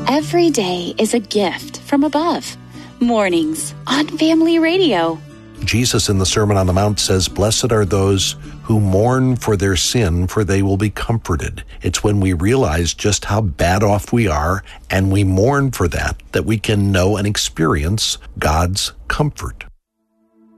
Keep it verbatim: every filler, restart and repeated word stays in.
Every day is a gift from above. Mornings on Family Radio. Jesus in the Sermon on the Mount says, "Blessed are those who mourn for their sin, for they will be comforted." It's when we realize just how bad off we are, and we mourn for that, that we can know and experience God's comfort.